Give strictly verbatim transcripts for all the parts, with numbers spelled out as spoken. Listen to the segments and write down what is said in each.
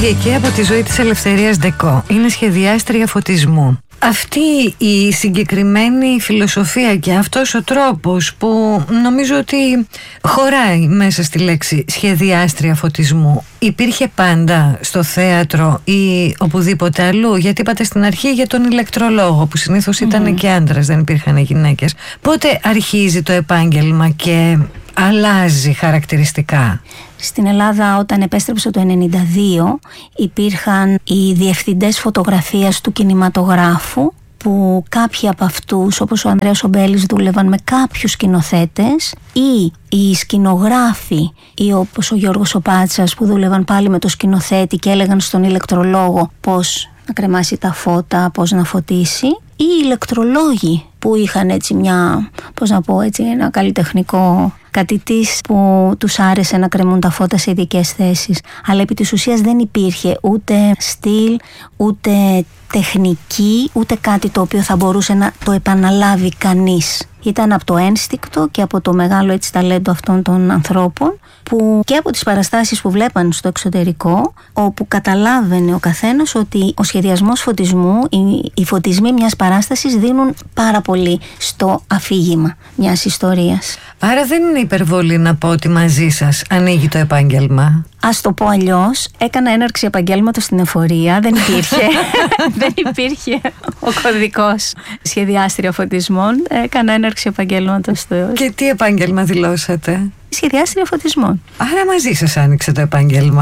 Φεύγει εκεί από τη ζωή της Ελευθερίας Ντεκό. Είναι σχεδιάστρια φωτισμού. Αυτή η συγκεκριμένη φιλοσοφία και αυτός ο τρόπος που νομίζω ότι χωράει μέσα στη λέξη σχεδιάστρια φωτισμού υπήρχε πάντα στο θέατρο ή οπουδήποτε αλλού? Γιατί είπατε στην αρχή για τον ηλεκτρολόγο που συνήθως ήταν mm. και άντρας, δεν υπήρχαν γυναίκες. Πότε αρχίζει το επάγγελμα και αλλάζει χαρακτηριστικά? Στην Ελλάδα, όταν επέστρεψα το ενενήντα δύο, υπήρχαν οι διευθυντές φωτογραφίας του κινηματογράφου, που κάποιοι από αυτούς, όπως ο Ανδρέας Ομπέλης, δούλευαν με κάποιους σκηνοθέτες, ή οι σκηνογράφοι, ή όπως ο Γιώργος ο Πάτσας, που δούλευαν πάλι με το σκηνοθέτη και έλεγαν στον ηλεκτρολόγο πώς να κρεμάσει τα φώτα, πώς να φωτίσει, ή οι ηλεκτρολόγοι που είχαν έτσι μια, πώς να πω έτσι, ένα καλλιτεχνικό κατητής που τους άρεσε να κρεμούν τα φώτα σε ειδικές θέσεις. Αλλά επί της ουσίας δεν υπήρχε ούτε στυλ, ούτε τεχνική, ούτε κάτι το οποίο θα μπορούσε να το επαναλάβει κανείς. Ήταν από το ένστικτο και από το μεγάλο έτσι ταλέντο αυτών των ανθρώπων, που και από τις παραστάσεις που βλέπαν στο εξωτερικό, όπου καταλάβαινε ο καθένας ότι ο σχεδιασμός φωτισμού, οι, οι φωτισμοί μιας παράστασης δίνουν πάρα πολύ στο αφήγημα μιας ιστορίας. Άρα δεν είναι υπερβολή να πω ότι μαζί σας ανοίγει το επάγγελμα? Ας το πω αλλιώς, έκανα έναρξη επαγγέλματος στην εφορία, δεν υπήρχε, δεν υπήρχε ο κωδικός σχεδιάστρια φωτισμών, έκανα έναρξη επαγγέλματος στο... Και τι επάγγελμα δηλώσατε? Σχεδιάστρια φωτισμών. Άρα μαζί σας άνοιξε το επάγγελμα.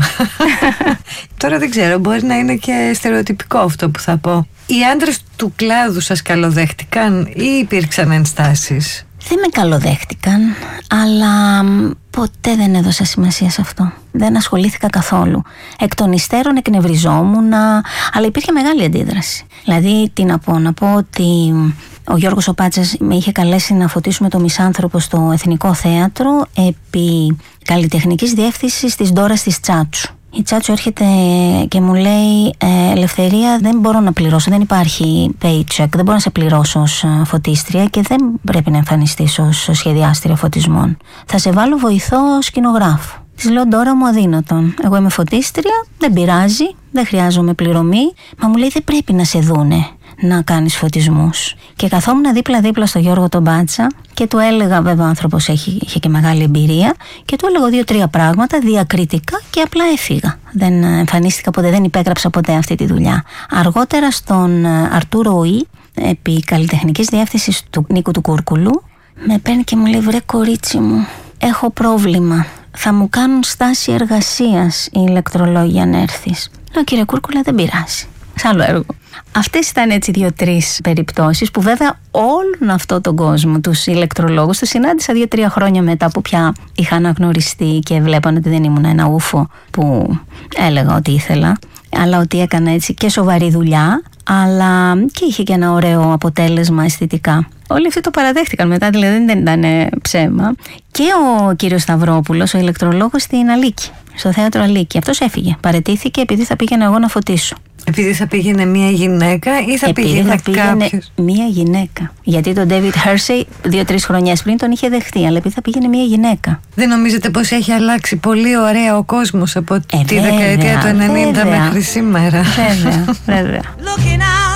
Τώρα δεν ξέρω, μπορεί να είναι και στερεοτυπικό αυτό που θα πω. Οι άντρες του κλάδου σας καλοδέχτηκαν ή υπήρξαν ενστάσεις? Δεν με καλοδέχτηκαν, αλλά ποτέ δεν έδωσα σημασία σε αυτό. Δεν ασχολήθηκα καθόλου. Εκ των υστέρων εκνευριζόμουν, αλλά υπήρχε μεγάλη αντίδραση. Δηλαδή, τι να πω, να πω ότι ο Γιώργος ο Πάτσας με είχε καλέσει να φωτίσουμε το Μισάνθρωπο στο Εθνικό Θέατρο επί καλλιτεχνικής διεύθυνσης της Ντόρας της Τσάτσου. Η Τσάτσου έρχεται και μου λέει ε, Ελευθερία, δεν μπορώ να πληρώσω, δεν υπάρχει paycheck, δεν μπορώ να σε πληρώσω ως φωτίστρια και δεν πρέπει να εμφανιστείς ως σχεδιάστρια φωτισμών. Θα σε βάλω βοηθό σκηνογράφου. Της λέω Ντόρα μου, αδύνατον. Εγώ είμαι φωτίστρια, δεν πειράζει, δεν χρειάζομαι πληρωμή. Μα μου λέει δεν πρέπει να σε δούνε να κάνεις φωτισμούς. Και καθόμουν δίπλα-δίπλα στο Γιώργο τον Μπάτσα και του έλεγα, βέβαια ο άνθρωπος έχει, είχε και μεγάλη εμπειρία, και του έλεγα δύο-τρία πράγματα διακριτικά και απλά έφυγα. Δεν εμφανίστηκα ποτέ, δεν υπέγραψα ποτέ αυτή τη δουλειά. Αργότερα στον Αρτούρο Ουή, επί καλλιτεχνικής διεύθυνσης του Νίκου του Κούρκουλου, με παίρνει και μου λέει βρε κορίτσι μου, έχω πρόβλημα. Θα μου κάνουν στάση εργασίας οι ηλεκτρολόγοι αν έρθεις. Λέω κύριε Κούρκουλα, δεν πειράζει. Σ' άλλο έργο. Αυτές ήταν έτσι δύο-τρεις περιπτώσεις που βέβαια όλον αυτόν τον κόσμο, τους ηλεκτρολόγους, τους συνάντησα δύο-τρία χρόνια μετά που πια είχα αναγνωριστεί και βλέπαν ότι δεν ήμουν ένα ούφο που έλεγα ότι ήθελα, αλλά ότι έκανα έτσι και σοβαρή δουλειά, αλλά και είχε και ένα ωραίο αποτέλεσμα αισθητικά. Όλοι αυτοί το παραδέχτηκαν μετά, δηλαδή δεν ήταν ψέμα. Και ο κύριος Σταυρόπουλος, ο ηλεκτρολόγος στην Αλίκη, στο θέατρο Αλίκη, αυτός έφυγε, παραιτήθηκε επειδή θα πήγαινα εγώ να φωτίσω. Επειδή θα πήγαινε μία γυναίκα ή θα Επειδή πήγαινε, θα πήγαινε κάποιος? μία γυναίκα. Γιατί τον David Hersey δύο-τρεις χρονιές πριν τον είχε δεχτεί, αλλά επειδή θα πήγαινε μία γυναίκα. Δεν νομίζετε πως έχει αλλάξει πολύ ωραία ο κόσμος από ε, τη βέβαια, δεκαετία του ενενήντα βέβαια. μέχρι σήμερα? Βέβαια, βέβαια.